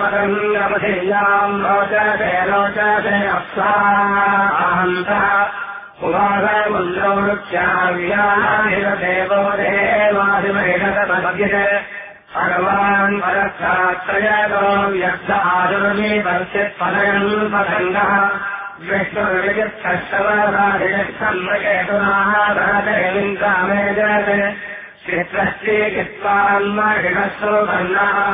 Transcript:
पतङ्गमधेयाम् रोचते अप्सान्तः उवासमुल्लोरुच्याव्याहिरदेवो देवादिमहिषतमभ्यते भगवान् परक्षात्रयतो व्यर्थादुर्मीपश्चित्पदयन् पतङ्गः विष्णुर्विचित्तश्रवराधिषम्मकेतुनाः रहदेवीम् कामे जयते चित्रश्चीकित्वान्महिषस्सु भन्नः